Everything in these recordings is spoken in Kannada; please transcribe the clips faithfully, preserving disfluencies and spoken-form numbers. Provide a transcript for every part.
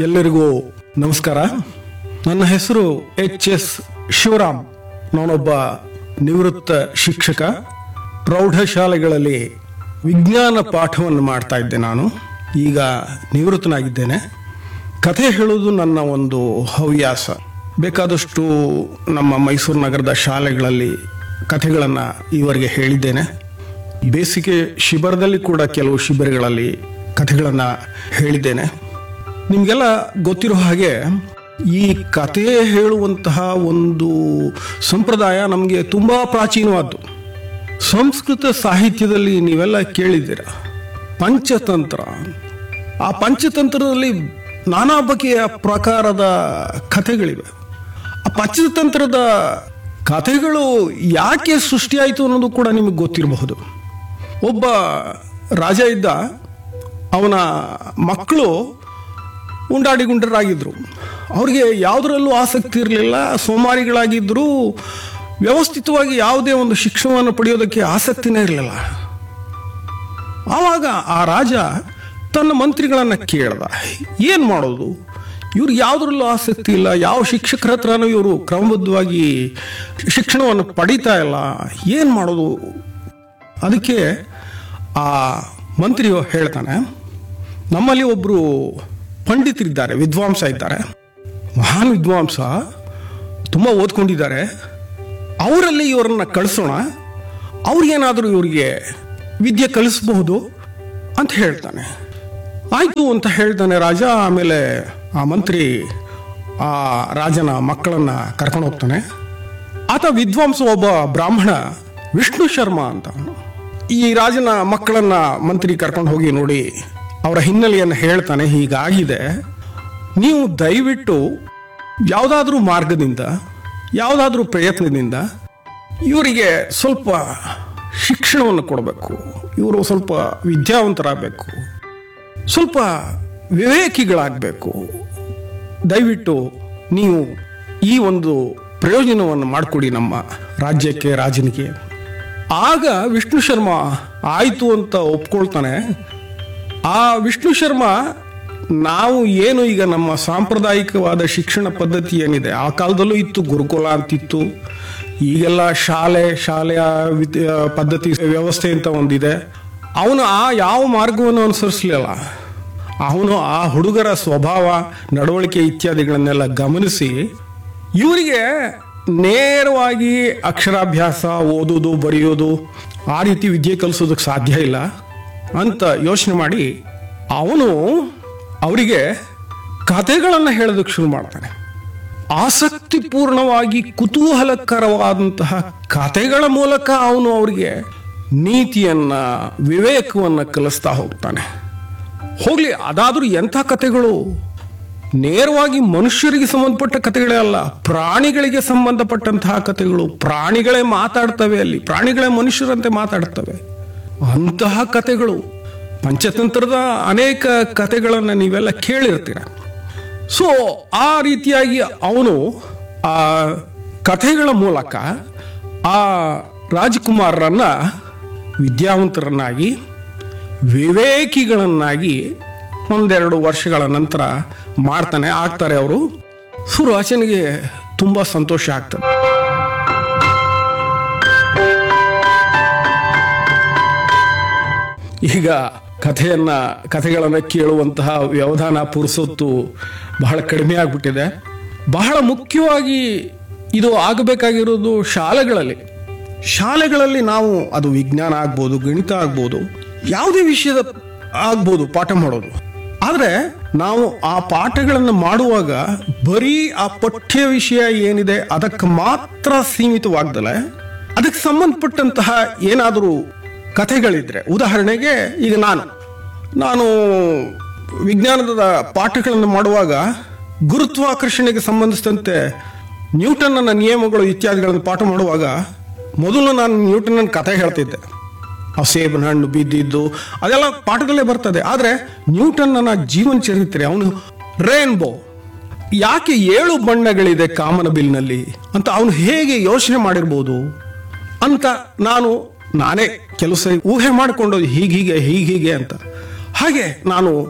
ಎಲ್ಲರಿಗೂ ನಮಸ್ಕಾರ. ನನ್ನ ಹೆಸರು ಎಚ್ ಎಸ್ ಶಿವರಾಮ್. ನಾನೊಬ್ಬ ನಿವೃತ್ತ ಶಿಕ್ಷಕ. ಪ್ರೌಢಶಾಲೆಗಳಲ್ಲಿ ವಿಜ್ಞಾನ ಪಾಠವನ್ನು ಮಾಡ್ತಾ ಇದ್ದೆ. ನಾನು ಈಗ ನಿವೃತ್ತನಾಗಿದ್ದೇನೆ. ಕಥೆ ಹೇಳುವುದು ನನ್ನ ಒಂದು ಹವ್ಯಾಸ. ಬೇಕಾದಷ್ಟು ನಮ್ಮ ಮೈಸೂರು ನಗರದ ಶಾಲೆಗಳಲ್ಲಿ ಕಥೆಗಳನ್ನು ಈವರೆಗೆ ಹೇಳಿದ್ದೇನೆ. ಬೇಸಿಗೆ ಶಿಬಿರದಲ್ಲಿ ಕೂಡ ಕೆಲವು ಶಿಬಿರಗಳಲ್ಲಿ ಕಥೆಗಳನ್ನು ಹೇಳಿದ್ದೇನೆ. ನಿಮಗೆಲ್ಲ ಗೊತ್ತಿರೋ ಹಾಗೆ ಈ ಕಥೆ ಹೇಳುವಂತಹ ಒಂದು ಸಂಪ್ರದಾಯ ನಮಗೆ ತುಂಬ ಪ್ರಾಚೀನವಾದ್ದು. ಸಂಸ್ಕೃತ ಸಾಹಿತ್ಯದಲ್ಲಿ ನೀವೆಲ್ಲ ಕೇಳಿದ್ದೀರ ಪಂಚತಂತ್ರ. ಆ ಪಂಚತಂತ್ರದಲ್ಲಿ ನಾನಾ ಬಗೆಯ ಪ್ರಕಾರದ ಕಥೆಗಳಿವೆ. ಆ ಪಂಚತಂತ್ರದ ಕಥೆಗಳು ಯಾಕೆ ಸೃಷ್ಟಿಯಾಯಿತು ಅನ್ನೋದು ಕೂಡ ನಿಮಗೆ ಗೊತ್ತಿರಬಹುದು. ಒಬ್ಬ ರಾಜ ಇದ್ದ. ಅವನ ಮಕ್ಕಳು ಉಂಡಾಡಿ ಗುಂಡರಾಗಿದ್ದರು. ಅವ್ರಿಗೆ ಯಾವುದರಲ್ಲೂ ಆಸಕ್ತಿ ಇರಲಿಲ್ಲ, ಸೋಮಾರಿಗಳಾಗಿದ್ದರು. ವ್ಯವಸ್ಥಿತವಾಗಿ ಯಾವುದೇ ಒಂದು ಶಿಕ್ಷಣವನ್ನು ಪಡೆಯೋದಕ್ಕೆ ಆಸಕ್ತಿನೇ ಇರಲಿಲ್ಲ. ಆವಾಗ ಆ ರಾಜ ತನ್ನ ಮಂತ್ರಿಗಳನ್ನು ಕೇಳ್ದ, ಏನು ಮಾಡೋದು? ಇವ್ರು ಯಾವುದರಲ್ಲೂ ಆಸಕ್ತಿ ಇಲ್ಲ, ಯಾವ ಶಿಕ್ಷಕರ ಹತ್ರನೂ ಇವರು ಕ್ರಮಬದ್ಧವಾಗಿ ಶಿಕ್ಷಣವನ್ನು ಪಡೀತಾ ಇಲ್ಲ, ಏನು ಮಾಡೋದು? ಅದಕ್ಕೆ ಆ ಮಂತ್ರಿಯು ಹೇಳ್ತಾನೆ, ನಮ್ಮಲ್ಲಿ ಒಬ್ಬರು ಪಂಡಿತರಿದ್ದಾರೆ, ವಿದ್ವಾಂಸ ಇದ್ದಾರೆ, ಮಹಾನ್ ವಿದ್ವಾಂಸ, ತುಂಬ ಓದ್ಕೊಂಡಿದ್ದಾರೆ. ಅವರಲ್ಲಿ ಇವರನ್ನು ಕಳಿಸೋಣ, ಅವ್ರಿಗೇನಾದರೂ ಇವರಿಗೆ ವಿದ್ಯೆ ಕಲಿಸಬಹುದು ಅಂತ ಹೇಳ್ತಾನೆ. ಆಯಿತು ಅಂತ ಹೇಳ್ತಾನೆ ರಾಜ. ಆಮೇಲೆ ಆ ಮಂತ್ರಿ ಆ ರಾಜನ ಮಕ್ಕಳನ್ನು ಕರ್ಕೊಂಡು ಹೋಗ್ತಾನೆ. ಆತ ವಿದ್ವಾಂಸ ಒಬ್ಬ ಬ್ರಾಹ್ಮಣ, ವಿಷ್ಣು ಶರ್ಮಾ ಅಂತ. ಈ ರಾಜನ ಮಕ್ಕಳನ್ನು ಮಂತ್ರಿ ಕರ್ಕೊಂಡು ಹೋಗಿ ನೋಡಿ ಅವರ ಹಿನ್ನೆಲೆಯನ್ನು ಹೇಳ್ತಾನೆ. ಹೀಗಾಗಿದೆ, ನೀವು ದಯವಿಟ್ಟು ಯಾವುದಾದ್ರೂ ಮಾರ್ಗದಿಂದ, ಯಾವುದಾದ್ರೂ ಪ್ರಯತ್ನದಿಂದ ಇವರಿಗೆ ಸ್ವಲ್ಪ ಶಿಕ್ಷಣವನ್ನು ಕೊಡಬೇಕು. ಇವರು ಸ್ವಲ್ಪ ವಿದ್ಯಾವಂತರಾಗಬೇಕು, ಸ್ವಲ್ಪ ವಿವೇಕಿಗಳಾಗಬೇಕು. ದಯವಿಟ್ಟು ನೀವು ಈ ಒಂದು ಪ್ರಯೋಜನವನ್ನು ಮಾಡಿಕೊಡಿ ನಮ್ಮ ರಾಜ್ಯಕ್ಕೆ, ರಾಜನಿಗೆ. ಆಗ ವಿಷ್ಣು ಶರ್ಮಾ ಆಯಿತು ಅಂತ ಒಪ್ಕೊಳ್ತಾನೆ. ಆ ವಿಷ್ಣು ಶರ್ಮಾ, ನಾವು ಏನು ಈಗ ನಮ್ಮ ಸಾಂಪ್ರದಾಯಿಕವಾದ ಶಿಕ್ಷಣ ಪದ್ಧತಿ ಏನಿದೆ, ಆ ಕಾಲದಲ್ಲೂ ಇತ್ತು, ಗುರುಕುಲ ಅಂತಿತ್ತು. ಈಗೆಲ್ಲ ಶಾಲೆ ಶಾಲೆಯ ವಿದ್ಯಾ ಪದ್ಧತಿ ವ್ಯವಸ್ಥೆ ಅಂತ ಒಂದಿದೆ. ಅವನು ಆ ಯಾವ ಮಾರ್ಗವನ್ನು ಅನುಸರಿಸಲಿಲ್ಲ. ಅವನು ಆ ಹುಡುಗರ ಸ್ವಭಾವ, ನಡವಳಿಕೆ ಇತ್ಯಾದಿಗಳನ್ನೆಲ್ಲ ಗಮನಿಸಿ ಇವರಿಗೆ ನೇರವಾಗಿ ಅಕ್ಷರಾಭ್ಯಾಸ, ಓದೋದು, ಬರೆಯೋದು, ಆ ರೀತಿ ವಿದ್ಯೆ ಕಲಿಸೋದಕ್ಕೆ ಸಾಧ್ಯ ಇಲ್ಲ ಅಂತ ಯೋಚನೆ ಮಾಡಿ ಅವನು ಅವರಿಗೆ ಕಥೆಗಳನ್ನು ಹೇಳೋದಕ್ಕೆ ಶುರು ಮಾಡ್ತಾನೆ. ಆಸಕ್ತಿಪೂರ್ಣವಾಗಿ ಕುತೂಹಲಕರವಾದಂತಹ ಕಥೆಗಳ ಮೂಲಕ ಅವನು ಅವರಿಗೆ ನೀತಿಯನ್ನ, ವಿವೇಕವನ್ನು ಕಲಿಸ್ತಾ ಹೋಗ್ತಾನೆ. ಹೋಗ್ಲಿ, ಅದಾದ್ರೂ ಎಂಥ ಕಥೆಗಳು? ನೇರವಾಗಿ ಮನುಷ್ಯರಿಗೆ ಸಂಬಂಧಪಟ್ಟ ಕಥೆಗಳೇ ಅಲ್ಲ, ಪ್ರಾಣಿಗಳಿಗೆ ಸಂಬಂಧಪಟ್ಟಂತಹ ಕಥೆಗಳು. ಪ್ರಾಣಿಗಳೇ ಮಾತಾಡ್ತವೆ, ಅಲ್ಲಿ ಪ್ರಾಣಿಗಳೇ ಮನುಷ್ಯರಂತೆ ಮಾತಾಡ್ತವೆ. ಅಂತಹ ಕಥೆಗಳು, ಪಂಚತಂತ್ರದ ಅನೇಕ ಕಥೆಗಳನ್ನು ನೀವೆಲ್ಲ ಕೇಳಿರ್ತೀರ. ಸೊ ಆ ರೀತಿಯಾಗಿ ಅವನು ಆ ಕಥೆಗಳ ಮೂಲಕ ಆ ರಾಜಕುಮಾರರನ್ನ ವಿದ್ಯಾವಂತರನ್ನಾಗಿ, ವಿವೇಕಿಗಳನ್ನಾಗಿ ಒಂದೆರಡು ವರ್ಷಗಳ ನಂತರ ಮಾಡ್ತಾನೆ. ಆಗ್ತಾರೆ ಅವರು. ಸುರಾಚನಿಗೆ ತುಂಬ ಸಂತೋಷ ಆಗ್ತದೆ. ಈಗ ಕಥೆಯನ್ನ ಕಥೆಗಳನ್ನು ಕೇಳುವಂತಹ ವ್ಯವಧಾನ, ಪುರುಸೊತ್ತು ಬಹಳ ಕಡಿಮೆ ಆಗ್ಬಿಟ್ಟಿದೆ. ಬಹಳ ಮುಖ್ಯವಾಗಿ ಇದು ಆಗಬೇಕಾಗಿರೋದು ಶಾಲೆಗಳಲ್ಲಿ. ಶಾಲೆಗಳಲ್ಲಿ ನಾವು, ಅದು ವಿಜ್ಞಾನ ಆಗ್ಬೋದು, ಗಣಿತ ಆಗ್ಬೋದು, ಯಾವುದೇ ವಿಷಯದ ಆಗ್ಬೋದು ಪಾಠ ಮಾಡೋದು. ಆದರೆ ನಾವು ಆ ಪಾಠಗಳನ್ನು ಮಾಡುವಾಗ ಬರೀ ಆ ಪಠ್ಯ ವಿಷಯ ಏನಿದೆ ಅದಕ್ಕೆ ಮಾತ್ರ ಸೀಮಿತವಾಗ್ದಲೆ ಅದಕ್ಕೆ ಸಂಬಂಧಪಟ್ಟಂತಹ ಏನಾದರೂ ಕಥೆಗಳಿದ್ರೆ, ಉದಾಹರಣೆಗೆ ಈಗ ನಾನು ನಾನು ವಿಜ್ಞಾನದ ಪಾಠಗಳನ್ನು ಮಾಡುವಾಗ ಗುರುತ್ವಾಕರ್ಷಣೆಗೆ ಸಂಬಂಧಿಸಿದಂತೆ ನ್ಯೂಟನ್ನ ನಿಯಮಗಳು ಇತ್ಯಾದಿಗಳನ್ನು ಪಾಠ ಮಾಡುವಾಗ ಮೊದಲು ನಾನು ನ್ಯೂಟನ್ನ ಕಥೆ ಹೇಳ್ತಿದ್ದೆ. ಆ ಸೇಬನ ಹಣ್ಣು ಬಿದ್ದಿದ್ದು ಅದೆಲ್ಲ ಪಾಠದಲ್ಲೇ ಬರ್ತದೆ. ಆದರೆ ನ್ಯೂಟನ್ನ ಜೀವನ ಚರಿತ್ರೆ, ಅವನು ರೇನ್ಬೋ, ಯಾಕೆ ಏಳು ಬಣ್ಣಗಳಿದೆ ಕಾಮನಬಿಲ್ನಲ್ಲಿ ಅಂತ ಅವನು ಹೇಗೆ ಯೋಚನೆ ಮಾಡಿರ್ಬೋದು ಅಂತ ನಾನು ನಾನೇ ಕೆಲವು ಸರಿ ಊಹೆ ಮಾಡಿಕೊಂಡು ಹೀಗೀಗೆ ಹೀಗೀಗೆ ಅಂತ. ಹಾಗೆ ನಾನು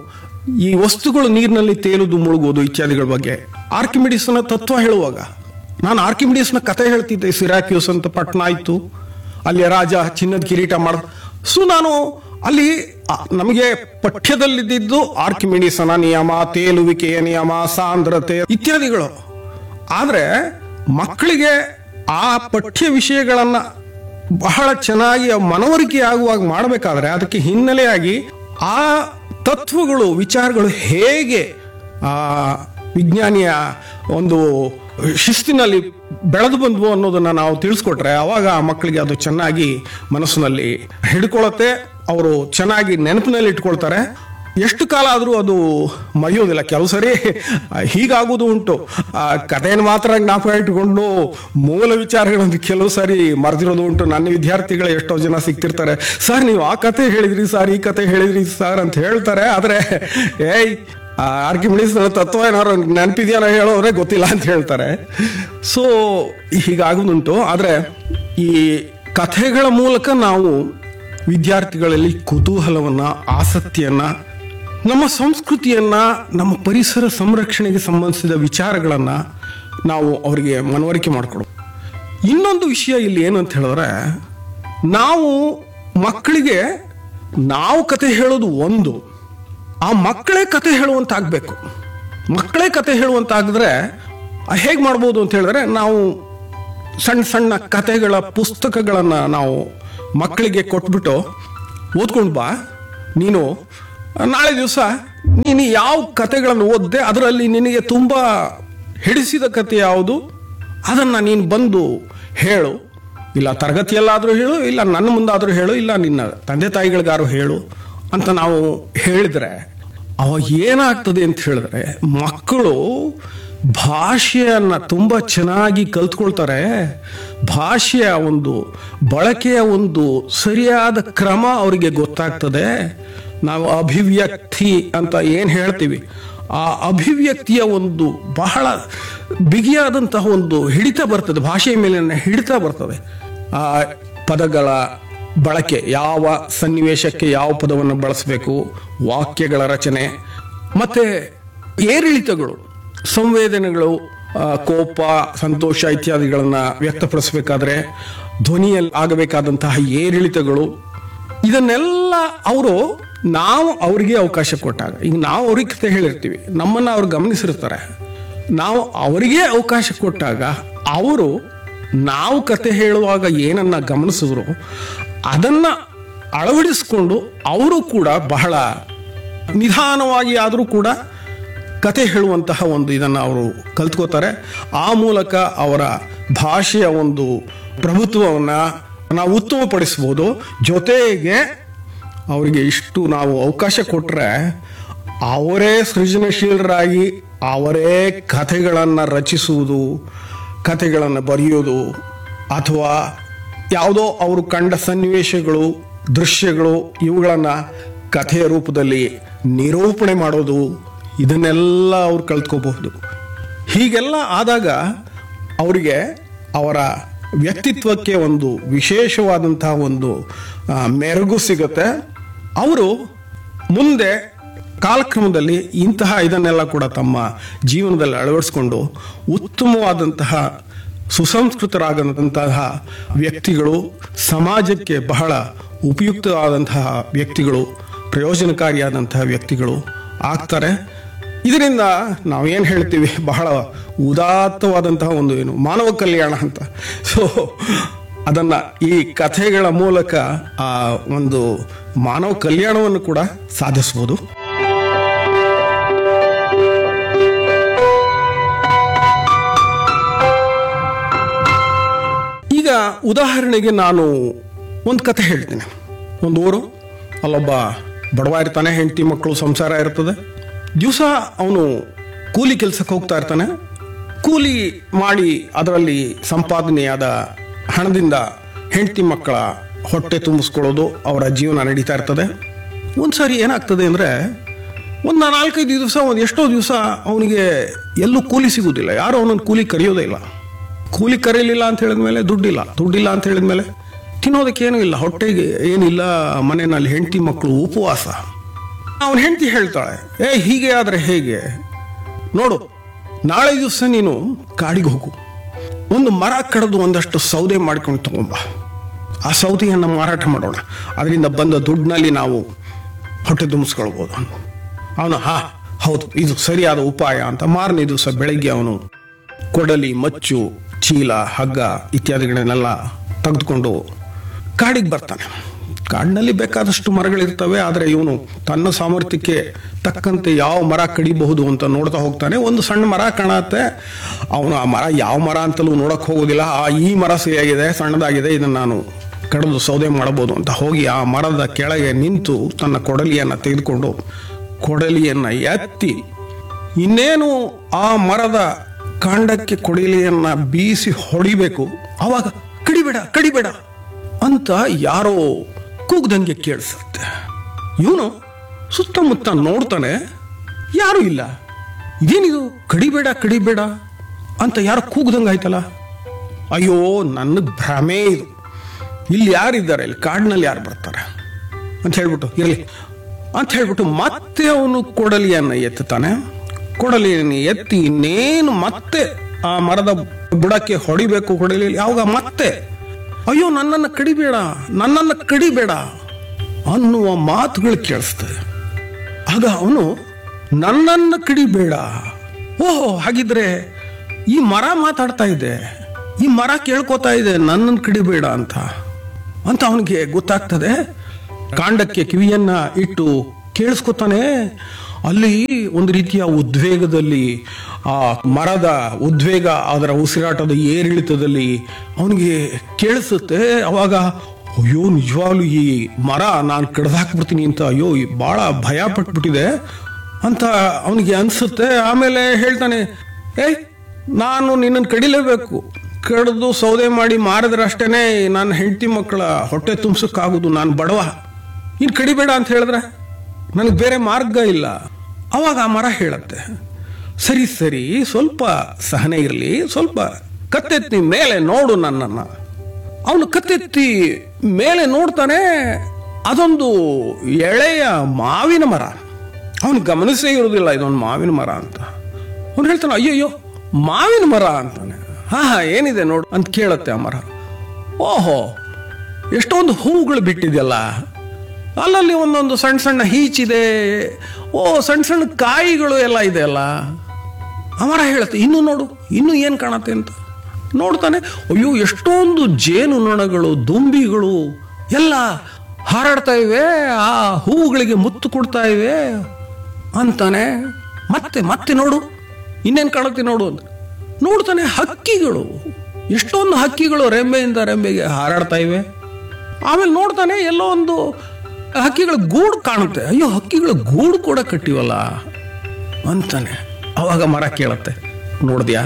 ಈ ವಸ್ತುಗಳು ನೀರಿನಲ್ಲಿ ತೇಲುದು ಮುಳುಗೋದು ಇತ್ಯಾದಿಗಳ ಬಗ್ಗೆ ಆರ್ಕಿಮಿಡೀಸ್ನ ತತ್ವ ಹೇಳುವಾಗ ನಾನು ಆರ್ಕಿಮಿಡೀಸ್ನ ಕಥೆ ಹೇಳ್ತಿದ್ದೆ. ಸಿರಾಕ್ಯೂಸ್ ಅಂತ ಪಟ್ಟಣ ಇತ್ತು, ಅಲ್ಲಿ ರಾಜ ಚಿನ್ನದ ಕಿರೀಟ ಮಾಡ. ಸೊ ನಾನು ಅಲ್ಲಿ ನಮಗೆ ಪಠ್ಯದಲ್ಲಿದ್ದು ಆರ್ಕಿಮಿಡೀಸನ ನಿಯಮ, ತೇಲುವಿಕೆಯ ನಿಯಮ, ಸಾಂದ್ರತೆ ಇತ್ಯಾದಿಗಳು. ಆದ್ರೆ ಮಕ್ಕಳಿಗೆ ಆ ಪಠ್ಯ ವಿಷಯಗಳನ್ನ ಬಹಳ ಚೆನ್ನಾಗಿ ಮನವರಿಕೆ ಆಗುವಾಗ ಮಾಡಬೇಕಾದ್ರೆ ಅದಕ್ಕೆ ಹಿನ್ನೆಲೆಯಾಗಿ ಆ ತತ್ವಗಳು, ವಿಚಾರಗಳು ಹೇಗೆ ಆ ವಿಜ್ಞಾನಿಯ ಒಂದು ಶಿಸ್ತಿನಲ್ಲಿ ಬೆಳೆದು ಬಂದ್ವು ಅನ್ನೋದನ್ನ ನಾವು ತಿಳಿಸ್ಕೊಟ್ರೆ ಅವಾಗ ಆ ಮಕ್ಕಳಿಗೆ ಅದು ಚೆನ್ನಾಗಿ ಮನಸ್ಸಿನಲ್ಲಿ ಹಿಡ್ಕೊಳತ್ತೆ, ಅವರು ಚೆನ್ನಾಗಿ ನೆನಪಿನಲ್ಲಿ ಇಟ್ಕೊಳ್ತಾರೆ. ಎಷ್ಟು ಕಾಲ ಆದರೂ ಅದು ಮರೆಯೋದಿಲ್ಲ. ಕೆಲವು ಸರಿ ಹೀಗಾಗೋದು ಉಂಟು, ಆ ಕಥೆಯನ್ನು ಮಾತ್ರ ಜ್ಞಾಪಕ ಇಟ್ಕೊಂಡು ಮೂಲ ವಿಚಾರಗಳನ್ನು ಕೆಲವು ಸಾರಿ ಮರೆದಿರೋದು ಉಂಟು. ನನ್ನ ವಿದ್ಯಾರ್ಥಿಗಳು ಎಷ್ಟೋ ಜನ ಸಿಗ್ತಿರ್ತಾರೆ, ಸರ್ ನೀವು ಆ ಕತೆ ಹೇಳಿದ್ರಿ ಸರ್, ಈ ಕತೆ ಹೇಳಿದ್ರಿ ಸರ್ ಅಂತ ಹೇಳ್ತಾರೆ. ಆದ್ರೆ ಏಯ್ ಆರ್ಕಿಮಿಡೀಸ್ ತತ್ವ ಏನಾದ್ರು ನೆನಪಿದೆಯಲ್ಲ ಹೇಳೋದ್ರೆ ಗೊತ್ತಿಲ್ಲ ಅಂತ ಹೇಳ್ತಾರೆ. ಸೊ ಹೀಗಾಗೋದುಂಟು. ಆದ್ರೆ ಈ ಕಥೆಗಳ ಮೂಲಕ ನಾವು ವಿದ್ಯಾರ್ಥಿಗಳಲ್ಲಿ ಕುತೂಹಲವನ್ನ, ಆಸಕ್ತಿಯನ್ನ, ನಮ್ಮ ಸಂಸ್ಕೃತಿಯನ್ನ, ನಮ್ಮ ಪರಿಸರ ಸಂರಕ್ಷಣೆಗೆ ಸಂಬಂಧಿಸಿದ ವಿಚಾರಗಳನ್ನ ನಾವು ಅವರಿಗೆ ಮನವರಿಕೆ ಮಾಡಿಕೊಡೋದು. ಇನ್ನೊಂದು ವಿಷಯ ಇಲ್ಲಿ ಏನು ಅಂತ ಹೇಳಿದ್ರೆ, ನಾವು ಮಕ್ಕಳಿಗೆ ನಾವು ಕತೆ ಹೇಳೋದು ಒಂದು, ಆ ಮಕ್ಕಳೇ ಕತೆ ಹೇಳುವಂತ ಆಗ್ಬೇಕು. ಮಕ್ಕಳೇ ಕತೆ ಹೇಳುವಂತ ಆಗಿದ್ರೆ ಹೇಗೆ ಮಾಡ್ಬೋದು ಅಂತ ಹೇಳಿದ್ರೆ, ನಾವು ಸಣ್ಣ ಸಣ್ಣ ಕತೆಗಳ ಪುಸ್ತಕಗಳನ್ನ ನಾವು ಮಕ್ಕಳಿಗೆ ಕೊಟ್ಬಿಟ್ಟು ಓದ್ಕೊಂಡು ಬಾ, ನೀನು ನಾಳೆ ದಿವಸ ನೀನು ಯಾವ ಕತೆಗಳನ್ನು ಓದ್ದೆ ಅದರಲ್ಲಿ ನಿನಗೆ ತುಂಬ ಹಿಡಿಸಿದ ಕತೆ ಯಾವುದು ಅದನ್ನು ನೀನು ಬಂದು ಹೇಳು. ಇಲ್ಲ ತರಗತಿಯಲ್ಲಾದರೂ ಹೇಳು, ಇಲ್ಲ ನನ್ನ ಮುಂದಾದರೂ ಹೇಳು, ಇಲ್ಲ ನಿನ್ನ ತಂದೆ ತಾಯಿಗಳಿಗಾರು ಹೇಳು ಅಂತ ನಾವು ಹೇಳಿದ್ರೆ ಅವಾಗ ಏನಾಗ್ತದೆ ಅಂತ ಹೇಳಿದ್ರೆ, ಮಕ್ಕಳು ಭಾಷೆಯನ್ನ ತುಂಬ ಚೆನ್ನಾಗಿ ಕಲ್ತ್ಕೊಳ್ತಾರೆ. ಭಾಷೆಯ ಒಂದು ಬಳಕೆಯ ಒಂದು ಸರಿಯಾದ ಕ್ರಮ ಅವರಿಗೆ ಗೊತ್ತಾಗ್ತದೆ. ನಾವು ಅಭಿವ್ಯಕ್ತಿ ಅಂತ ಏನು ಹೇಳ್ತೀವಿ, ಆ ಅಭಿವ್ಯಕ್ತಿಯ ಒಂದು ಬಹಳ ಬಿಗಿಯಾದಂತಹ ಒಂದು ಹಿಡಿತ ಬರ್ತದೆ, ಭಾಷೆಯ ಮೇಲಿನ ಹಿಡಿತ ಬರ್ತದೆ. ಆ ಪದಗಳ ಬಳಕೆ, ಯಾವ ಸನ್ನಿವೇಶಕ್ಕೆ ಯಾವ ಪದವನ್ನು ಬಳಸಬೇಕು, ವಾಕ್ಯಗಳ ರಚನೆ, ಮತ್ತೆ ಏರಿಳಿತಗಳು, ಸಂವೇದನೆಗಳು, ಕೋಪ, ಸಂತೋಷ ಇತ್ಯಾದಿಗಳನ್ನ ವ್ಯಕ್ತಪಡಿಸಬೇಕಾದ್ರೆ ಧ್ವನಿಯಲ್ಲಿ ಆಗಬೇಕಾದಂತಹ ಏರಿಳಿತಗಳು, ಇದನ್ನೆಲ್ಲ ಅವರು ನಾವು ಅವರಿಗೆ ಅವಕಾಶ ಕೊಟ್ಟಾಗ, ಈಗ ನಾವು ಅವ್ರಿಗೆ ಕತೆ ಹೇಳಿರ್ತೀವಿ, ನಮ್ಮನ್ನ ಅವ್ರು ಗಮನಿಸಿರ್ತಾರೆ, ನಾವು ಅವರಿಗೆ ಅವಕಾಶ ಕೊಟ್ಟಾಗ ಅವರು ನಾವು ಕತೆ ಹೇಳುವಾಗ ಏನನ್ನ ಗಮನಿಸಿದ್ರು ಅದನ್ನ ಅಳವಡಿಸಿಕೊಂಡು ಅವರು ಕೂಡ ಬಹಳ ನಿಧಾನವಾಗಿ ಆದರೂ ಕೂಡ ಕತೆ ಹೇಳುವಂತಹ ಒಂದು ಇದನ್ನು ಅವರು ಕಲ್ತ್ಕೋತಾರೆ. ಆ ಮೂಲಕ ಅವರ ಭಾಷೆಯ ಒಂದು ಪ್ರಭುತ್ವವನ್ನು ನಾವು ಉತ್ತಮಪಡಿಸ್ಬೋದು. ಜೊತೆಗೆ ಅವರಿಗೆ ಇಷ್ಟು ನಾವು ಅವಕಾಶ ಕೊಟ್ಟರೆ ಅವರೇ ಸೃಜನಶೀಲರಾಗಿ ಅವರೇ ಕಥೆಗಳನ್ನು ರಚಿಸುವುದು, ಕಥೆಗಳನ್ನು ಬರೆಯೋದು, ಅಥವಾ ಯಾವುದೋ ಅವರು ಕಂಡ ಸನ್ನಿವೇಶಗಳು, ದೃಶ್ಯಗಳು ಇವುಗಳನ್ನು ಕಥೆಯ ರೂಪದಲ್ಲಿ ನಿರೂಪಣೆ ಮಾಡೋದು, ಇದನ್ನೆಲ್ಲ ಅವ್ರು ಕಲ್ತ್ಕೋಬಹುದು. ಹೀಗೆಲ್ಲ ಆದಾಗ ಅವರಿಗೆ ಅವರ ವ್ಯಕ್ತಿತ್ವಕ್ಕೆ ಒಂದು ವಿಶೇಷವಾದಂತಹ ಒಂದು ಮೆರುಗು ಸಿಗುತ್ತೆ. ಅವರು ಮುಂದೆ ಕಾಲಕ್ರಮದಲ್ಲಿ ಇಂತಹ ಇದನ್ನೆಲ್ಲ ಕೂಡ ತಮ್ಮ ಜೀವನದಲ್ಲಿ ಅಳವಡಿಸ್ಕೊಂಡು ಉತ್ತಮವಾದಂತಹ ಸುಸಂಸ್ಕೃತರಾದಂತಹ ವ್ಯಕ್ತಿಗಳು, ಸಮಾಜಕ್ಕೆ ಬಹಳ ಉಪಯುಕ್ತವಾದಂತಹ ವ್ಯಕ್ತಿಗಳು, ಪ್ರಯೋಜನಕಾರಿಯಾದಂತಹ ವ್ಯಕ್ತಿಗಳು ಆಗ್ತಾರೆ. ಇದರಿಂದ ನಾವೇನು ಹೇಳ್ತೀವಿ, ಬಹಳ ಉದಾತ್ತವಾದಂತಹ ಒಂದು ಏನು ಮಾನವ ಕಲ್ಯಾಣ ಅಂತ. ಸೊ ಅದನ್ನು ಈ ಕಥೆಗಳ ಮೂಲಕ ಆ ಒಂದು ಮಾನವ ಕಲ್ಯಾಣವನ್ನು ಕೂಡ ಸಾಧಿಸ್ಬೋದು. ಈಗ ಉದಾಹರಣೆಗೆ ನಾನು ಒಂದು ಕಥೆ ಹೇಳ್ತೀನಿ. ಒಂದು ಊರು, ಅಲ್ಲೊಬ್ಬ ಬಡವ ಇರ್ತಾನೆ, ಹೆಂಡತಿ ಮಕ್ಕಳು ಸಂಸಾರ ಇರ್ತದೆ. ದಿವಸ ಅವನು ಕೂಲಿ ಕೆಲಸಕ್ಕೆ ಹೋಗ್ತಾ ಇರ್ತಾನೆ. ಕೂಲಿ ಮಾಡಿ ಅದರಲ್ಲಿ ಸಂಪಾದನೆಯಾದ ಹಣದಿಂದ ಹೆಂಡತಿ ಮಕ್ಕಳ ಹೊಟ್ಟೆ ತುಂಬಿಸ್ಕೊಳ್ಳೋದು, ಅವರ ಜೀವನ ನಡೀತಾ ಇರ್ತದೆ. ಒಂದು ಸಾರಿ ಏನಾಗ್ತದೆ ಅಂದರೆ, ಒಂದು ನಾಲ್ಕೈದು ದಿವಸ, ಒಂದು ಎಷ್ಟೋ ದಿವಸ ಅವನಿಗೆ ಎಲ್ಲೂ ಕೂಲಿ ಸಿಗೋದಿಲ್ಲ. ಯಾರು ಅವನನ್ನು ಕೂಲಿ ಕರೆಯೋದೇ ಇಲ್ಲ. ಕೂಲಿ ಕರೀಲಿಲ್ಲ ಅಂತ ಹೇಳಿದ್ಮೇಲೆ ದುಡ್ಡಿಲ್ಲ, ದುಡ್ಡಿಲ್ಲ ಅಂತ ಹೇಳಿದ್ಮೇಲೆ ತಿನ್ನೋದಕ್ಕೆ ಏನೂ ಇಲ್ಲ, ಹೊಟ್ಟೆಗೆ ಏನಿಲ್ಲ, ಮನೆಯಲ್ಲಿ ಹೆಂಡತಿ ಮಕ್ಕಳು ಉಪವಾಸ. ಅವನ ಹೆಂಡತಿ ಹೇಳ್ತಾಳೆ, ಏ ಹೀಗೆ ಆದ್ರೆ ಹೇಗೆ, ನೋಡು ನಾಳೆ ದಿವಸ ನೀನು ಕಾಡಿಗೆ ಹೋಗು, ಒಂದು ಮರ ಕಡಿದು ಒಂದಷ್ಟು ಸೌದೆ ಮಾಡ್ಕೊಂಡು ತಗೊಂಬ, ಆ ಸೌದೆಯನ್ನು ಮಾರಾಟ ಮಾಡೋಣ, ಅದರಿಂದ ಬಂದ ದುಡ್ಡಿನಲ್ಲಿ ನಾವು ಹೊಟ್ಟೆ ತುಂಬಿಸ್ಕೊಳ್ಬೋದು. ಅವನು ಹಾ ಹೌದು ಇದು ಸರಿಯಾದ ಉಪಾಯ ಅಂತ ಮಾರನೇ ದಿವಸ ಬೆಳಗ್ಗೆ ಅವನು ಕೊಡಲಿ, ಮಚ್ಚು, ಚೀಲ, ಹಗ್ಗ ಇತ್ಯಾದಿಗಳನ್ನೆಲ್ಲ ತೆಗೆದುಕೊಂಡು ಕಾಡಿಗೆ ಬರ್ತಾನೆ. ಕಾಡಿನಲ್ಲಿ ಬೇಕಾದಷ್ಟು ಮರಗಳಿರ್ತವೆ, ಆದರೆ ಇವನು ತನ್ನ ಸಾಮರ್ಥ್ಯಕ್ಕೆ ತಕ್ಕಂತೆ ಯಾವ ಮರ ಕಡಿಬಹುದು ಅಂತ ನೋಡ್ತಾ ಹೋಗ್ತಾನೆ. ಒಂದು ಸಣ್ಣ ಮರ ಕಾಣತ್ತೆ. ಅವನು ಆ ಮರ ಯಾವ ಮರ ಅಂತಲೂ ನೋಡಕ್ ಹೋಗೋದಿಲ್ಲ. ಆ ಈ ಮರ ಸರಿಯಾಗಿದೆ, ಸಣ್ಣದಾಗಿದೆ, ಇದನ್ನು ನಾನು ಕಡಿದು ಸೌದೆ ಮಾಡಬಹುದು ಅಂತ ಹೋಗಿ ಆ ಮರದ ಕೆಳಗೆ ನಿಂತು ತನ್ನ ಕೊಡಲಿಯನ್ನು ತೆಗೆದುಕೊಂಡು ಕೊಡಲಿಯನ್ನು ಎತ್ತಿ ಇನ್ನೇನು ಆ ಮರದ ಕಾಂಡಕ್ಕೆ ಕೊಡಲಿಯನ್ನ ಬೀಸಿ ಹೊಡಿಬೇಕು, ಅವಾಗ ಕಡಿಬೇಡ ಕಡಿಬೇಡ ಅಂತ ಯಾರೋ ಕೂಗ್ದಂಗೆ ಕೇಳಿಸುತ್ತೆ. ಇವನು ಸುತ್ತಮುತ್ತ ನೋಡ್ತಾನೆ, ಯಾರು ಇಲ್ಲ. ಇದೇನಿದು ಕಡಿಬೇಡ ಕಡಿಬೇಡ ಅಂತ ಯಾರು ಕೂಗ್ದಂಗೆ ಆಯ್ತಲ್ಲ. ಅಯ್ಯೋ ನನ್ನ ಭ್ರಮೆ ಇದು, ಇಲ್ಲಿ ಯಾರಿದ್ದಾರೆ, ಇಲ್ಲಿ ಕಾಡಿನಲ್ಲಿ ಯಾರು ಬರ್ತಾರೆ ಅಂತ ಹೇಳ್ಬಿಟ್ಟು ಇರಲಿ ಅಂತ ಹೇಳ್ಬಿಟ್ಟು ಮತ್ತೆ ಅವನು ಕೊಡಲಿಯನ್ನು ಎತ್ತುತ್ತಾನೆ. ಕೊಡಲಿಯನ್ನು ಎತ್ತಿ ಇನ್ನೇನು ಮತ್ತೆ ಆ ಮರದ ಬುಡಕ್ಕೆ ಹೊಡಿಬೇಕು ಕೊಡಲಿ, ಯಾವಾಗ ಮತ್ತೆ ಅಯ್ಯೋ ನನ್ನನ್ನು ಕಡಿಬೇಡ ನನ್ನನ್ನು ಕಡಿಬೇಡ ಅನ್ನುವ ಮಾತುಗಳು ಕೇಳಿಸ್ತದೆ. ಆಗ ಅವನು ನನ್ನನ್ನು ಕಡಿಬೇಡ, ಓಹೋ ಹಾಗಿದ್ರೆ ಈ ಮರ ಮಾತಾಡ್ತಾ ಇದೆ, ಈ ಮರ ಕೇಳ್ಕೋತಾ ಇದೆ ನನ್ನನ್ನು ಕಡಿಬೇಡ ಅಂತ ಅಂತ ಅವನಿಗೆ ಗೊತ್ತಾಗ್ತದೆ. ಕಾಂಡಕ್ಕೆ ಕಿವಿಯನ್ನ ಇಟ್ಟು ಕೇಳಿಸ್ಕೊತಾನೆ. ಅಲ್ಲಿ ಒಂದು ರೀತಿಯ ಉದ್ವೇಗದಲ್ಲಿ, ಆ ಮರದ ಉದ್ವೇಗ, ಅದರ ಉಸಿರಾಟದ ಏರಿಳಿತದಲ್ಲಿ ಅವನಿಗೆ ಕೇಳಿಸುತ್ತೆ. ಅವಾಗ ಅಯ್ಯೋ ನಿಜವಾಗ್ಲೂ ಈ ಮರ ನಾನು ಕಡ್ದಾಕ್ಬಿಡ್ತೀನಿ ಅಂತ ಅಯ್ಯೋ ಬಹಳ ಭಯ ಪಟ್ಬಿಟ್ಟಿದೆ ಅಂತ ಅವನಿಗೆ ಅನ್ಸುತ್ತೆ. ಆಮೇಲೆ ಹೇಳ್ತಾನೆ, ಏಯ್ ನಾನು ನಿನ್ನನ್ನು ಕಡಿಲೇಬೇಕು, ಕಡಿದು ಸೌದೆ ಮಾಡಿ ಮಾರಿದ್ರೆ ಅಷ್ಟೇನೆ ನನ್ನ ಹೆಂಡತಿ ಮಕ್ಕಳ ಹೊಟ್ಟೆ ತುಂಬಿಸೋಕ್ಕಾಗೋದು, ನಾನು ಬಡವ, ಇನ್ನು ಕಡಿಬೇಡ ಅಂತ ಹೇಳಿದ್ರೆ ನನಗೆ ಬೇರೆ ಮಾರ್ಗ ಇಲ್ಲ. ಅವಾಗ ಆ ಮರ ಹೇಳತ್ತೆ, ಸರಿ ಸರಿ ಸ್ವಲ್ಪ ಸಹನೆ ಇರಲಿ, ಸ್ವಲ್ಪ ಕತ್ತೆತ್ತಿ ಮೇಲೆ ನೋಡು ನನ್ನನ್ನು. ಅವನು ಕತ್ತೆತ್ತಿ ಮೇಲೆ ನೋಡ್ತಾನೆ, ಅದೊಂದು ಎಳೆಯ ಮಾವಿನ ಮರ. ಅವನು ಗಮನಿಸೇ ಇರೋದಿಲ್ಲ ಇದೊಂದು ಮಾವಿನ ಮರ ಅಂತ. ಅವನು ಹೇಳ್ತಾನೆ, ಅಯ್ಯಯ್ಯೋ ಮಾವಿನ ಮರ ಅಂತಾನೆ. ಹಾ ಹಾ ಏನಿದೆ ನೋಡು ಅಂತ ಕೇಳತ್ತೆ ಆ ಮರ. ಓಹೋ ಎಷ್ಟೊಂದು ಹೂವುಗಳು ಬಿಟ್ಟಿದೆಯಲ್ಲ, ಅಲ್ಲಲ್ಲಿ ಒಂದೊಂದು ಸಣ್ಣ ಸಣ್ಣ ಹೀಚಿದೆ, ಓ ಸಣ್ಣ ಸಣ್ಣ ಕಾಯಿಗಳು ಎಲ್ಲ ಇದೆ ಅಲ್ಲ. ಆ ಮರ ಹೇಳುತ್ತೆ, ಇನ್ನು ನೋಡು ಇನ್ನು ಏನು ಕಾಣತ್ತೆ ಅಂತ ನೋಡ್ತಾನೆ. ಅಯ್ಯೋ ಎಷ್ಟೊಂದು ಜೇನು ನೊಣಗಳು, ದುಂಬಿಗಳು ಎಲ್ಲ ಹಾರಾಡ್ತಾ ಇವೆ, ಆ ಹೂವುಗಳಿಗೆ ಮುತ್ತು ಕೊಡ್ತಾ ಇವೆ ಅಂತಾನೆ. ಮತ್ತೆ ಮತ್ತೆ ನೋಡು ಇನ್ನೇನು ಕಾಣುತ್ತೆ ನೋಡು ಅಂತ ನೋಡ್ತಾನೆ. ಹಕ್ಕಿಗಳು, ಎಷ್ಟೊಂದು ಹಕ್ಕಿಗಳು ರೆಂಬೆಯಿಂದ ರೆಂಬೆಗೆ ಹಾರಾಡ್ತಾ ಇವೆ. ಆಮೇಲೆ ನೋಡ್ತಾನೆ ಎಲ್ಲೋ ಒಂದು ಹಕ್ಕಿಗಳ ಗೂಡು ಕಾಣುತ್ತೆ. ಅಯ್ಯೋ ಹಕ್ಕಿಗಳ ಗೂಡು ಕೂಡ ಕಟ್ಟಿವಲ್ಲ ಅಂತಾನೆ. ಅವಾಗ ಮರ ಕೇಳತ್ತೆ, ನೋಡಿದ್ಯಾ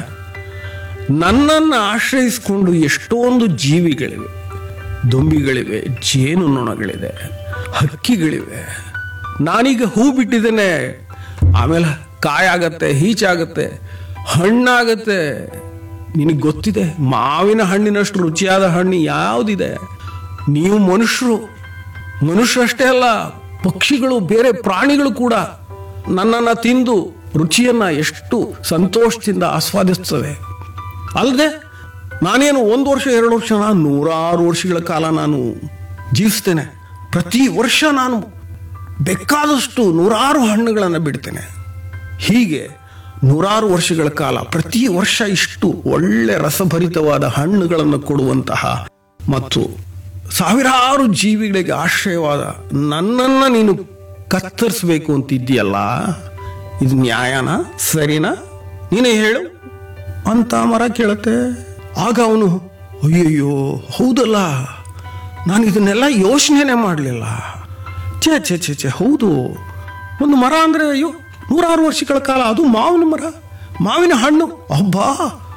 ನನ್ನನ್ನು ಆಶ್ರಯಿಸಿಕೊಂಡು ಎಷ್ಟೊಂದು ಜೀವಿಗಳಿವೆ, ದುಂಬಿಗಳಿವೆ, ಜೇನು ನೊಣಗಳಿದೆ, ಹಕ್ಕಿಗಳಿವೆ. ನಾನೀಗ ಹೂ ಬಿಟ್ಟಿದ್ದೇನೆ, ಆಮೇಲೆ ಕಾಯಾಗತ್ತೆ, ಹೀಚಾಗತ್ತೆ, ಹಣ್ಣಾಗತ್ತೆ. ನಿನಗೆ ಗೊತ್ತಿದೆ ಮಾವಿನ ಹಣ್ಣಿನಷ್ಟು ರುಚಿಯಾದ ಹಣ್ಣು ಯಾವುದಿದೆ. ನೀವು ಮನುಷ್ಯರು, ಮನುಷ್ಯರಷ್ಟೇ ಅಲ್ಲ ಪಕ್ಷಿಗಳು, ಬೇರೆ ಪ್ರಾಣಿಗಳು ಕೂಡ ನನ್ನನ್ನು ತಿಂದು ರುಚಿಯನ್ನ ಎಷ್ಟು ಸಂತೋಷದಿಂದ ಆಸ್ವಾದಿಸ್ತವೆ. ಅಲ್ಲದೆ ನಾನೇನು ಒಂದು ವರ್ಷ ಎರಡು ವರ್ಷ, ನಾನು ನೂರಾರು ವರ್ಷಗಳ ಕಾಲ ನಾನು ಜೀವಿಸ್ತೇನೆ. ಪ್ರತಿ ವರ್ಷ ನಾನು ಬೇಕಾದಷ್ಟು ನೂರಾರು ಹಣ್ಣುಗಳನ್ನು ಬಿಡ್ತೇನೆ. ಹೀಗೆ ನೂರಾರು ವರ್ಷಗಳ ಕಾಲ ಪ್ರತಿ ವರ್ಷ ಇಷ್ಟು ಒಳ್ಳೆ ರಸಭರಿತವಾದ ಹಣ್ಣುಗಳನ್ನು ಕೊಡುವಂತಹ ಮತ್ತು ಸಾವಿರಾರು ಜೀವಿಗಳಿಗೆ ಆಶ್ರಯವಾದ ನನ್ನನ್ನು ನೀನು ಕತ್ತರಿಸಬೇಕು ಅಂತಿದ್ದೀಯಲ್ಲ, ಇದು ನ್ಯಾಯನಾ, ಸರಿನಾ, ನೀನೇ ಹೇಳು ಅಂತ ಮರ ಕೇಳುತ್ತೆ. ಆಗ ಅವನು ಅಯ್ಯಯ್ಯೋ ಹೌದಲ್ಲ, ನಾನು ಇದನ್ನೆಲ್ಲ ಯೋಚನೆನೇ ಮಾಡಲಿಲ್ಲ. ಛೇ ಛೇ ಛೇ ಛೇ ಹೌದು, ಒಂದು ಮರ ಅಂದರೆ ಅಯ್ಯೋ ನೂರಾರು ವರ್ಷಗಳ ಕಾಲ, ಅದು ಮಾವಿನ ಮರ, ಮಾವಿನ ಹಣ್ಣು, ಅಬ್ಬಾ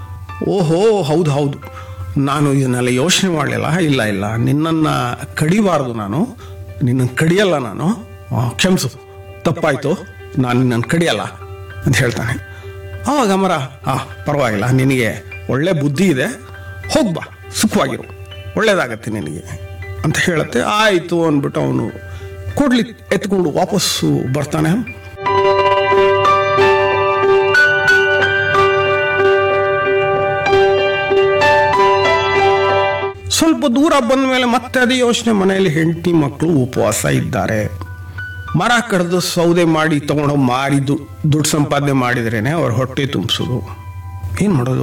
ಓಹೋ ಹೌದು ಹೌದು, ನಾನು ಇದನ್ನೆಲ್ಲ ಯೋಚನೆ ಮಾಡಲಿಲ್ಲ. ಇಲ್ಲ ಇಲ್ಲ ನಿನ್ನನ್ನು ಕಡಿಬಾರ್ದು, ನಾನು ನಿನ್ನನ್ನು ಕಡಿಯಲ್ಲ, ನಾನು ಕ್ಷಮಿಸು, ತಪ್ಪಾಯ್ತು, ನಾನು ನಿನ್ನನ್ನು ಕಡಿಯಲ್ಲ ಅಂತ ಹೇಳ್ತಾನೆ. ಆವಾಗ ಮರ ಆ ಪರವಾಗಿಲ್ಲ, ನಿನಗೆ ಒಳ್ಳೆ ಬುದ್ಧಿ ಇದೆ, ಹೋಗ್ಬಾ, ಸುಖವಾಗಿರು, ಒಳ್ಳೇದಾಗತ್ತೆ ನಿನಗೆ ಅಂತ ಹೇಳುತ್ತೆ. ಆಯಿತು ಅಂದ್ಬಿಟ್ಟು ಅವನು ಕೊಡ್ಲಿ ಎತ್ಕೊಂಡು ವಾಪಸ್ಸು ಬರ್ತಾನೆ. ಸ್ವಲ್ಪ ದೂರ ಬಂದ ಮೇಲೆ ಮತ್ತೆ ಅದೇ ಯೋಚನೆ, ಮನೆಯಲ್ಲಿ ಹೆಂಡತಿ ಮಕ್ಕಳು ಉಪವಾಸ ಇದ್ದಾರೆ. ಮರ ಕಡ್ದು ಸೌದೆ ಮಾಡಿ ತಗೊಂಡೋಗಿ ಮಾರಿ ದುಡ್ಡು ಸಂಪಾದನೆ ಮಾಡಿದ್ರೇನೆ ಅವ್ರ ಹೊಟ್ಟೆ ತುಂಬಿಸೋದು. ಏನ್ ಮಾಡೋದು?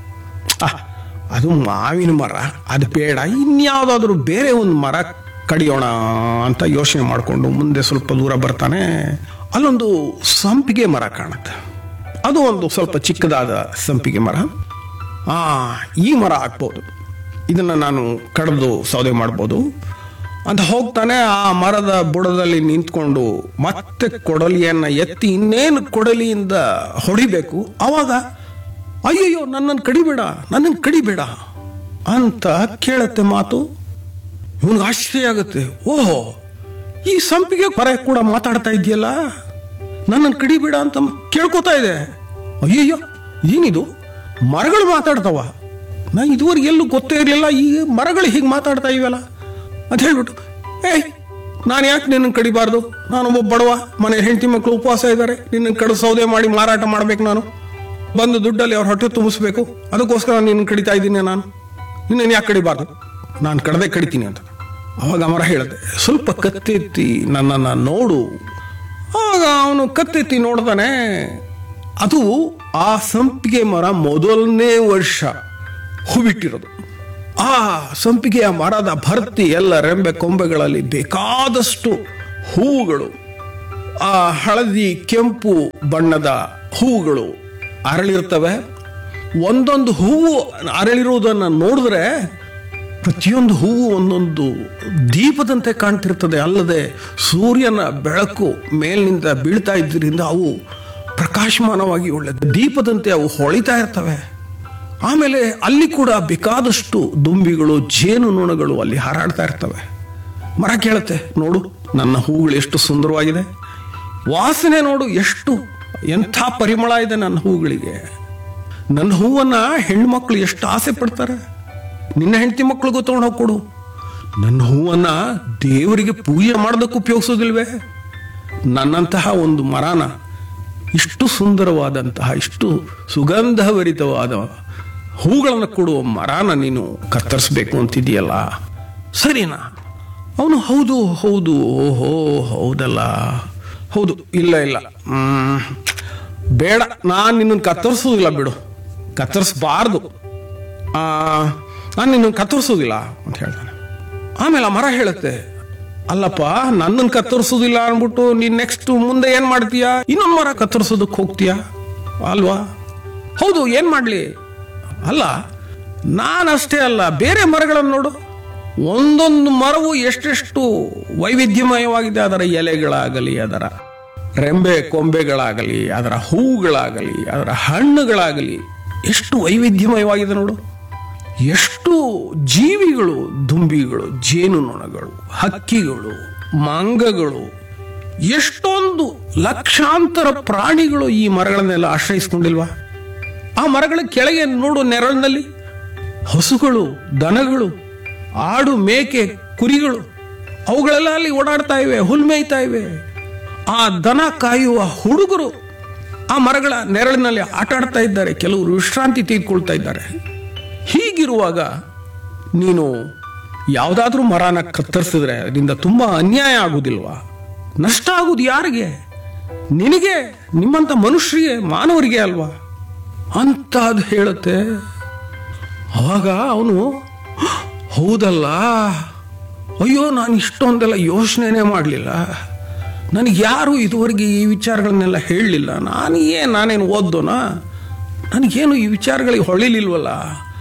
ಆ ಅದು ಮಾವಿನ ಮರ, ಅದು ಬೇಡ, ಇನ್ಯಾವುದಾದ್ರೂ ಬೇರೆ ಒಂದು ಮರ ಕಡಿಯೋಣ ಅಂತ ಯೋಚನೆ ಮಾಡಿಕೊಂಡು ಮುಂದೆ ಸ್ವಲ್ಪ ದೂರ ಬರ್ತಾನೆ. ಅಲ್ಲೊಂದು ಸಂಪಿಗೆ ಮರ ಕಾಣುತ್ತೆ. ಅದು ಒಂದು ಸ್ವಲ್ಪ ಚಿಕ್ಕದಾದ ಸಂಪಿಗೆ ಮರ. ಆ ಈ ಮರ ಹಾಕ್ಬೋದು, ಇದನ್ನ ನಾನು ಕಡ್ದು ಸೌದೆ ಮಾಡ್ಬೋದು ಅಂತ ಹೋಗ್ತಾನೆ. ಆ ಮರದ ಬುಡದಲ್ಲಿ ನಿಂತ್ಕೊಂಡು ಮತ್ತೆ ಕೊಡಲಿಯನ್ನ ಎತ್ತಿ ಇನ್ನೇನು ಕೊಡಲಿಯಿಂದ ಹೊಡಿಬೇಕು. ಅವಾಗ ಅಯ್ಯಯ್ಯೋ ನನ್ನನ್ನು ಕಡಿಬೇಡ, ನನ್ನನ್ನು ಕಡಿಬೇಡ ಅಂತ ಕೇಳತ್ತೆ ಮಾತು. ಇವನಿಗೆ ಆಶ್ಚರ್ಯ ಆಗುತ್ತೆ. ಓಹೋ, ಈ ಸಂಪಿಗೆ ಮರ ಕೂಡ ಮಾತಾಡ್ತಾ ಇದೆಯಲ್ಲ, ನನ್ನನ್ನು ಕಡಿಬೇಡ ಅಂತ ಕೇಳ್ಕೊತಾ ಇದೆ. ಅಯ್ಯಯ್ಯೋ ಏನಿದು, ಮರಗಳು ಮಾತಾಡ್ತಾವ? ನಾ ಇದುವರೆಗೆ ಎಲ್ಲೂ ಗೊತ್ತೇ ಇರಲಿಲ್ಲ, ಈ ಮರಗಳು ಹೀಗೆ ಮಾತಾಡ್ತಾ ಇವೆಲ್ಲ ಅಂತ ಹೇಳ್ಬಿಟ್ಟು, ಏಯ್ ನಾನು ಯಾಕೆ ನಿನ್ನ ಕಡಿಬಾರ್ದು? ನಾನೊಬ್ಬ ಬಡವ, ಮನೆ ಹೆಂಡತಿ ಮಕ್ಕಳು ಉಪವಾಸ ಇದ್ದಾರೆ, ನಿನ್ನ ಕಡು ಸೌದೆ ಮಾಡಿ ಮಾರಾಟ ಮಾಡ್ಬೇಕು, ನಾನು ಬಂದು ದುಡ್ಡಲ್ಲಿ ಅವ್ರ ಹೊಟ್ಟೆ ತುಂಬಿಸ್ಬೇಕು, ಅದಕ್ಕೋಸ್ಕರ ನಿನ್ನ ಕಡಿತಾ ಇದ್ದೀನಿ, ನಾನು ನಿನ್ನ ಯಾಕೆ ಕಡಿಬಾರ್ದು? ನಾನು ಕಡದೆ ಕಡಿತೀನಿ ಅಂತ. ಅವಾಗ ಮರ ಹೇಳುತ್ತೆ, ಸ್ವಲ್ಪ ಕತ್ತೆತ್ತಿ ನನ್ನನ್ನು ನೋಡು. ಆಗ ಅವನು ಕತ್ತೆತ್ತಿ ನೋಡ್ತಾನೆ. ಅದು ಆ ಸಂಪಿಗೆ ಮರ ಮೊದಲನೇ ವರ್ಷ ಹೂಬಿಟ್ಟಿರೋದು. ಆ ಸಂಪಿಗೆಯ ಮರದ ಭರ್ತಿ ಎಲ್ಲ ರೆಂಬೆ ಕೊಂಬೆಗಳಲ್ಲಿ ಬೇಕಾದಷ್ಟು ಹೂವುಗಳು, ಆ ಹಳದಿ ಕೆಂಪು ಬಣ್ಣದ ಹೂವುಗಳು ಅರಳಿರ್ತವೆ. ಒಂದೊಂದು ಹೂವು ಅರಳಿರುವುದನ್ನು ನೋಡಿದ್ರೆ ಪ್ರತಿಯೊಂದು ಹೂವು ಒಂದೊಂದು ದೀಪದಂತೆ ಕಾಣ್ತಿರ್ತದೆ. ಅಲ್ಲದೆ ಸೂರ್ಯನ ಬೆಳಕು ಮೇಲಿನಿಂದ ಬೀಳ್ತಾ ಇದ್ದರಿಂದ ಅವು ಪ್ರಕಾಶಮಾನವಾಗಿ ಒಳ್ಳೆ ದೀಪದಂತೆ ಅವು ಹೊಳಿತಾ ಇರ್ತವೆ. ಆಮೇಲೆ ಅಲ್ಲಿ ಕೂಡ ಬೇಕಾದಷ್ಟು ದುಂಬಿಗಳು, ಜೇನು ನೊಣಗಳು ಅಲ್ಲಿ ಹಾರಾಡ್ತಾ ಇರ್ತವೆ. ಮರ ಕೇಳುತ್ತೆ, ನೋಡು ನನ್ನ ಹೂಗಳು ಎಷ್ಟು ಸುಂದರವಾಗಿದೆ, ವಾಸನೆ ನೋಡು ಎಷ್ಟು, ಎಂಥ ಪರಿಮಳ ಇದೆ ನನ್ನ ಹೂಗಳಿಗೆ. ನನ್ನ ಹೂವನ್ನ ಹೆಣ್ಮಕ್ಳು ಎಷ್ಟು ಆಸೆ ಪಡ್ತಾರೆ, ನಿನ್ನ ಹೆಂಡತಿ ಮಕ್ಕಳಿಗೂ ತಗೊಂಡು ಹೋಗಿ ಕೊಡು. ನನ್ನ ಹೂವನ್ನ ದೇವರಿಗೆ ಪೂಜೆ ಮಾಡೋದಕ್ಕೆ ಉಪಯೋಗಿಸೋದಿಲ್ವೇ? ನನ್ನಂತಹ ಒಂದು ಮರನ, ಇಷ್ಟು ಸುಂದರವಾದಂತಹ, ಇಷ್ಟು ಸುಗಂಧಭರಿತವಾದ ಹೂಗಳನ್ನು ಕೊಡುವ ಮರನ ನೀನು ಕತ್ತರಿಸ್ಬೇಕು ಅಂತಿದೆಯಲ್ಲ, ಸರಿನಾ? ಅವನು ಹೌದು ಹೌದು, ಓಹೋ ಹೌದಲ್ಲ, ಹೌದು, ಇಲ್ಲ ಇಲ್ಲ, ಹ್ಮ್ ಬೇಡ, ನಾನು ನಿನ್ನನ್ನು ಕತ್ತರಿಸೋದಿಲ್ಲ, ಬಿಡು, ಕತ್ತರಿಸಬಾರ್ದು, ನಾನು ನಿನ್ನನ್ನು ಕತ್ತರಿಸೋದಿಲ್ಲ ಅಂತ ಹೇಳ್ತಾನೆ. ಆಮೇಲೆ ಆ ಮರ ಹೇಳುತ್ತೆ, ಅಲ್ಲಪ್ಪ ನನ್ನನ್ನು ಕತ್ತರಿಸೋದಿಲ್ಲ ಅಂದ್ಬಿಟ್ಟು ನೀನ್ ನೆಕ್ಸ್ಟ್ ಮುಂದೆ ಏನ್ ಮಾಡ್ತೀಯ? ಇನ್ನೊಂದು ಮರ ಕತ್ತರಿಸೋದಕ್ಕೆ ಹೋಗ್ತೀಯ ಅಲ್ವಾ? ಹೌದು, ಏನ್ ಮಾಡ್ಲಿ? ಅಲ್ಲ, ನಾನಷ್ಟೇ ಅಲ್ಲ, ಬೇರೆ ಮರಗಳನ್ನು ನೋಡು, ಒಂದೊಂದು ಮರವು ಎಷ್ಟೆಷ್ಟು ವೈವಿಧ್ಯಮಯವಾಗಿದೆ. ಅದರ ಎಲೆಗಳಾಗಲಿ, ಅದರ ರೆಂಬೆ ಕೊಂಬೆಗಳಾಗಲಿ, ಅದರ ಹೂವುಗಳಾಗಲಿ, ಅದರ ಹಣ್ಣುಗಳಾಗಲಿ ಎಷ್ಟು ವೈವಿಧ್ಯಮಯವಾಗಿದೆ ನೋಡು. ಎಷ್ಟು ಜೀವಿಗಳು, ದುಂಬಿಗಳು, ಜೇನುನೊಣಗಳು, ಹಕ್ಕಿಗಳು, ಮಂಗಗಳು, ಎಷ್ಟೊಂದು ಲಕ್ಷಾಂತರ ಪ್ರಾಣಿಗಳು ಈ ಮರಗಳನ್ನೆಲ್ಲ ಆಶ್ರಯಿಸ್ಕೊಂಡಿಲ್ವಾ? ಆ ಮರಗಳ ಕೆಳಗೆ ನೋಡು, ನೆರಳಿನಲ್ಲಿ ಹಸುಗಳು, ದನಗಳು, ಆಡು, ಮೇಕೆ, ಕುರಿಗಳು ಅವುಗಳೆಲ್ಲ ಅಲ್ಲಿ ಓಡಾಡ್ತಾ ಇವೆ, ಹುಲ್ ಮೇಯ್ತಾ ಇವೆ. ಆ ದನ ಕಾಯುವ ಹುಡುಗರು ಆ ಮರಗಳ ನೆರಳಿನಲ್ಲಿ ಆಟ ಆಡ್ತಾ ಇದ್ದಾರೆ, ಕೆಲವರು ವಿಶ್ರಾಂತಿ ತೆಗೆದುಕೊಳ್ತಾ ಇದ್ದಾರೆ. ಹೀಗಿರುವಾಗ ನೀನು ಯಾವುದಾದ್ರೂ ಮರನ ಕತ್ತರಿಸಿದ್ರೆ ಅದರಿಂದ ತುಂಬಾ ಅನ್ಯಾಯ ಆಗುವುದಿಲ್ವಾ? ನಷ್ಟ ಆಗುವುದು ಯಾರಿಗೆ? ನಿನಗೆ, ನಿಮ್ಮಂತ ಮನುಷ್ಯರಿಗೆ, ಮಾನವರಿಗೆ ಅಲ್ವಾ ಅಂತ ಅದು ಹೇಳುತ್ತೆ. ಅವಾಗ ಅವನು ಹೌದಲ್ಲ, ಅಯ್ಯೋ ನಾನು ಇಷ್ಟೊಂದೆಲ್ಲ ಯೋಚನೆನೇ ಮಾಡಲಿಲ್ಲ, ನನಗೆ ಯಾರು ಇದುವರೆಗೆ ಈ ವಿಚಾರಗಳನ್ನೆಲ್ಲ ಹೇಳಲಿಲ್ಲ, ನಾನು ಏನು ನಾನೇನು ಓದ್ದೋನಾ, ನನಗೇನು ಈ ವಿಚಾರಗಳಿಗೆ ಹೊಳಿಲಿಲ್ವಲ್ಲ,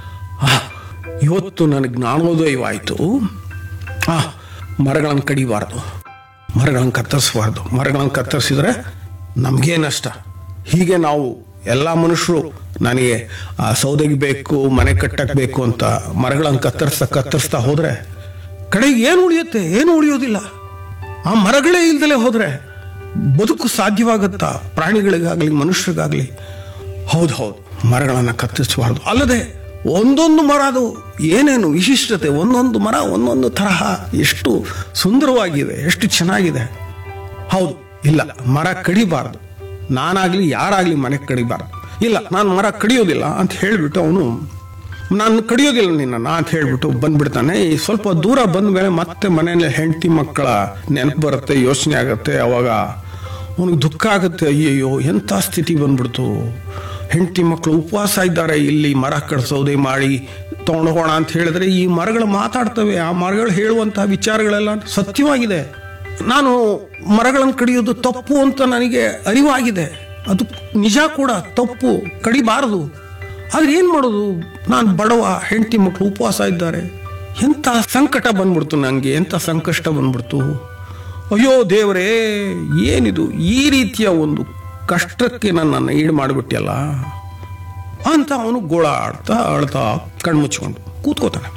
ಇವತ್ತು ನನಗೆ ಜ್ಞಾನೋದಯವಾಯಿತು. ಆ ಮರಗಳನ್ನು ಕಡಿಬಾರ್ದು, ಮರಗಳನ್ನು ಕತ್ತರಿಸಬಾರ್ದು, ಮರಗಳನ್ನು ಕತ್ತರಿಸಿದ್ರೆ ನಮಗೇ ನಷ್ಟ. ಹೀಗೆ ನಾವು ಎಲ್ಲ ಮನುಷ್ಯರು ನನಗೆ ಆ ಸೌದೆಗೆ ಬೇಕು, ಮನೆ ಕಟ್ಟಕ್ಕೆ ಬೇಕು ಅಂತ ಮರಗಳನ್ನು ಕತ್ತರಿಸ್ತಾ ಕತ್ತರಿಸ್ತಾ ಹೋದ್ರೆ ಕಡೆಗೆ ಏನು ಉಳಿಯುತ್ತೆ? ಏನು ಉಳಿಯೋದಿಲ್ಲ. ಆ ಮರಗಳೇ ಇಲ್ದಲೇ ಹೋದ್ರೆ ಬದುಕು ಸಾಧ್ಯವಾಗುತ್ತಾ ಪ್ರಾಣಿಗಳಿಗಾಗಲಿ ಮನುಷ್ಯರಿಗಾಗಲಿ? ಹೌದು ಹೌದು, ಮರಗಳನ್ನು ಕತ್ತರಿಸಬಾರ್ದು. ಅಲ್ಲದೆ ಒಂದೊಂದು ಮರ ಅದು ಏನೇನು ವಿಶಿಷ್ಟತೆ, ಒಂದೊಂದು ಮರ ಒಂದೊಂದು ತರಹ ಎಷ್ಟು ಸುಂದರವಾಗಿದೆ, ಎಷ್ಟು ಚೆನ್ನಾಗಿದೆ. ಹೌದು, ಇಲ್ಲ ಮರ ಕಡಿಬಾರ್ದು, ನಾನಾಗ್ಲಿ ಯಾರಾಗ್ಲಿ ಮನೆ ಕಡಿಬಾರ್ದು. ಇಲ್ಲ ನಾನು ಮರ ಕಡಿಯೋದಿಲ್ಲ ಅಂತ ಹೇಳಿಬಿಟ್ಟು ಅವನು ನಾನು ಕಡಿಯೋದಿಲ್ಲ ನಿನ್ನ ಅಂತ ಹೇಳ್ಬಿಟ್ಟು ಬಂದ್ಬಿಡ್ತಾನೆ. ಈ ಸ್ವಲ್ಪ ದೂರ ಬಂದ ಮೇಲೆ ಮತ್ತೆ ಮನೆಯಲ್ಲಿ ಹೆಂಡತಿ ಮಕ್ಕಳ ನೆನಪು ಬರುತ್ತೆ, ಯೋಚನೆ ಆಗುತ್ತೆ. ಅವಾಗ ಅವನಿಗೆ ದುಃಖ ಆಗುತ್ತೆ. ಅಯ್ಯಯ್ಯೋ ಎಂಥ ಸ್ಥಿತಿ ಬಂದ್ಬಿಡ್ತು, ಹೆಂಡತಿ ಮಕ್ಕಳು ಉಪವಾಸ ಇದ್ದಾರೆ, ಇಲ್ಲಿ ಮರ ಕಡಿಸೋದೇ ಮಾಡಿ ತಗೊಂಡೋಗೋಣ ಅಂತ ಹೇಳಿದ್ರೆ ಈ ಮರಗಳು ಮಾತಾಡ್ತವೆ. ಆ ಮರಗಳು ಹೇಳುವಂತಹ ವಿಚಾರಗಳೆಲ್ಲ ಸತ್ಯವಾಗಿದೆ. ನಾನು ಮರಗಳನ್ನು ಕಡಿಯೋದು ತಪ್ಪು ಅಂತ ನನಗೆ ಅರಿವಾಗಿದೆ. ಅದು ನಿಜ ಕೂಡ, ತಪ್ಪು, ಕಡಿಬಾರದು. ಆದ್ರೆ ಏನ್ ಮಾಡೋದು, ನಾನು ಬಡವ, ಹೆಂಡತಿ ಮಕ್ಕಳು ಉಪವಾಸ ಇದ್ದಾರೆ. ಎಂಥ ಸಂಕಟ ಬಂದ್ಬಿಡ್ತು ನನಗೆ, ಎಂಥ ಸಂಕಷ್ಟ ಬಂದ್ಬಿಡ್ತು. ಅಯ್ಯೋ ದೇವರೇ, ಏನಿದು, ಈ ರೀತಿಯ ಒಂದು ಕಷ್ಟಕ್ಕೆ ನನ್ನನ್ನು ಈಡು ಮಾಡಿಬಿಟ್ಟಿಯಲ್ಲ ಅಂತ ಅವನು ಗೋಳಾಡ್ತಾ ಅಳ್ತಾ ಕಣ್ಮುಚ್ಕೊಂಡು ಕೂತ್ಕೋತಾನೆ.